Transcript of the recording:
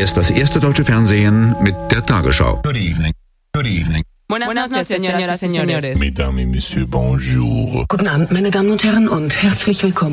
Hier ist das erste deutsche Fernsehen mit der Tagesschau. Good evening. Good evening. Buenas noches, señoras y señores. Mesdames et Messieurs, bonjour. Guten Abend, meine Damen und Herren, und herzlich willkommen.